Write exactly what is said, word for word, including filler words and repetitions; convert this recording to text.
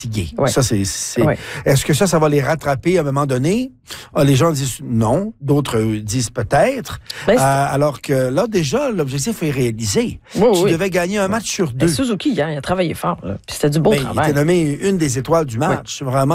Ouais. Ça, c'est, c'est... Ouais. Est-ce que ça, ça va les rattraper à un moment donné? Ah, les gens disent non, d'autres disent peut-être. Ben, euh, alors que là, déjà, l'objectif est réalisé. Oui, tu oui. devais gagner un match sur deux. Ben, Suzuki, hier, il a travaillé fort. Là. Puis c'était du beau ben, travail. Il était nommé une des étoiles du match. Oui. Vraiment.